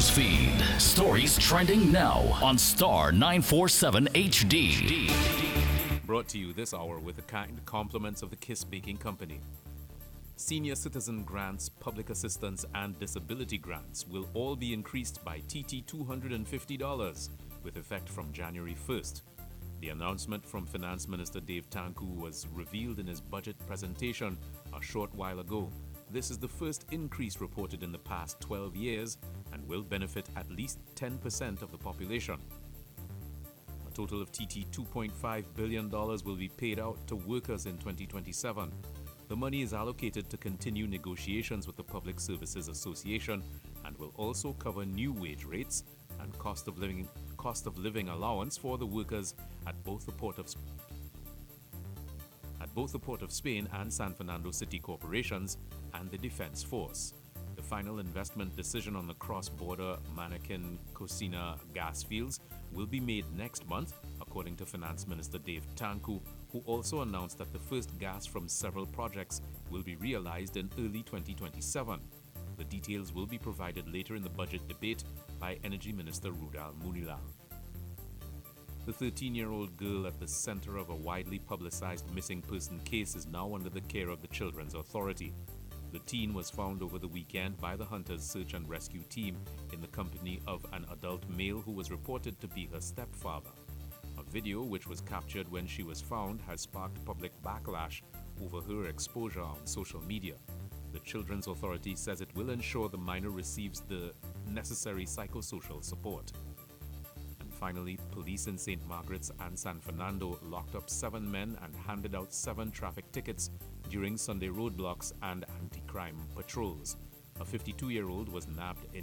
Newsfeed. Stories trending now on Star 947 HD. Brought to you this hour with the kind compliments of the Kiss Baking Company. Senior citizen grants, public assistance, and disability grants will all be increased by TT $250 with effect from January 1st. The announcement from Finance Minister Dave Tanku was revealed in his budget presentation a short while ago. This is the first increase reported in the past 12 years and will benefit at least 10% of the population. A total of TT $2.5 billion will be paid out to workers in 2027. The money is allocated to continue negotiations with the Public Services Association and will also cover new wage rates and cost of living allowance for the workers at both the Port of Spain and San Fernando City corporations and the Defense Force. The final investment decision on the cross-border Manakin Cocina gas fields will be made next month, according to Finance Minister Dave Tanku, who also announced that the first gas from several projects will be realized in early 2027. The details will be provided later in the budget debate by Energy Minister Rudal Munilal. The 13-year-old girl at the center of a widely publicized missing person case is now under the care of the Children's Authority. The teen was found over the weekend by the Hunters Search and Rescue Team in the company of an adult male who was reported to be her stepfather. A video which was captured when she was found has sparked public backlash over her exposure on social media. The Children's Authority says it will ensure the minor receives the necessary psychosocial support. And finally, police in St. Margaret's and San Fernando locked up 7 men and handed out 7 traffic tickets during Sunday roadblocks and anti-crime patrols. A 52-year-old was nabbed in